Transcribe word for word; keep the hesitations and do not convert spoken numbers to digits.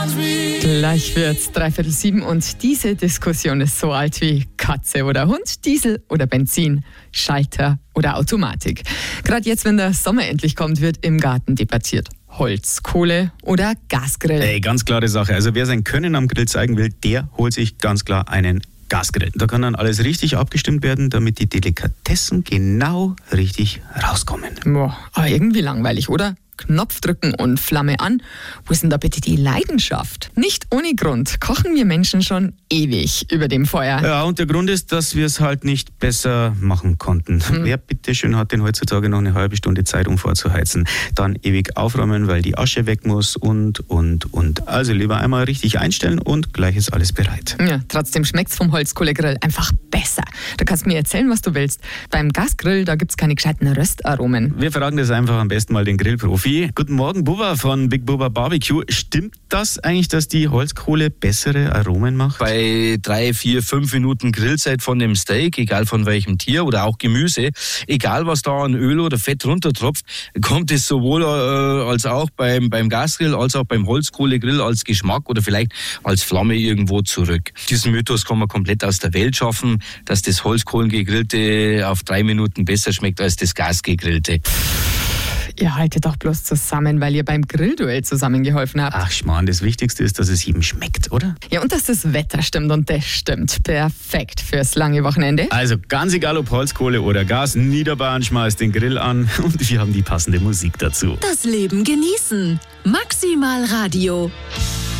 Gleich wird's dreiviertel sieben und diese Diskussion ist so alt wie Katze oder Hund, Diesel oder Benzin, Schalter oder Automatik. Gerade jetzt, wenn der Sommer endlich kommt, wird im Garten debattiert. Holz, Kohle oder Gasgrill? Ey, ganz klare Sache. Also wer sein Können am Grill zeigen will, der holt sich ganz klar einen Gasgrill. Da kann dann alles richtig abgestimmt werden, damit die Delikatessen genau richtig rauskommen. Boah, aber irgendwie langweilig, oder? Knopf drücken und Flamme an. Wo ist denn da bitte die Leidenschaft? Nicht ohne Grund kochen wir Menschen schon ewig über dem Feuer. Ja, und der Grund ist, dass wir es halt nicht besser machen konnten. Hm. Wer bitteschön hat denn heutzutage noch eine halbe Stunde Zeit, um vorzuheizen? Dann ewig aufräumen, weil die Asche weg muss und, und, und. Also lieber einmal richtig einstellen und gleich ist alles bereit. Ja, trotzdem schmeckt's vom Holzkohlegrill einfach besser. Du kannst mir erzählen, was du willst. Beim Gasgrill, da gibt's keine gescheiten Röstaromen. Wir fragen das einfach am besten mal den Grillprofi. Guten Morgen, Bubba von Big Bubba Barbecue. Stimmt das eigentlich, dass die Holzkohle bessere Aromen macht? Bei drei, vier, fünf Minuten Grillzeit von dem Steak, egal von welchem Tier oder auch Gemüse, egal was da an Öl oder Fett runtertropft, kommt es sowohl äh, als auch beim, beim Gasgrill als auch beim Holzkohlegrill als Geschmack oder vielleicht als Flamme irgendwo zurück. Diesen Mythos kann man komplett aus der Welt schaffen, dass das Holzkohlengegrillte auf drei Minuten besser schmeckt als das Gasgegrillte. Ihr haltet doch bloß zusammen, weil ihr beim Grillduell zusammengeholfen habt. Ach Schmarrn, das Wichtigste ist, dass es jedem schmeckt, oder? Ja, und dass das Wetter stimmt und das stimmt. Perfekt fürs lange Wochenende. Also ganz egal ob Holzkohle oder Gas, Niederbayern schmeißt den Grill an und wir haben die passende Musik dazu. Das Leben genießen. Maximal Radio.